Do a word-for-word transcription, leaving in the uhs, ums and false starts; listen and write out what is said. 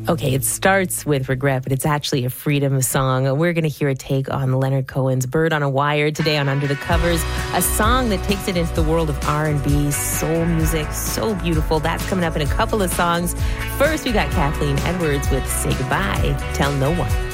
Okay, it starts with regret, but it's actually a freedom song. We're going to hear a take on Leonard Cohen's Bird on a Wire today on Under the Covers, a song that takes it into the world of R and B, soul music, so beautiful. That's coming up in a couple of songs. First, we got Kathleen Edwards with Say Goodbye, Tell No One.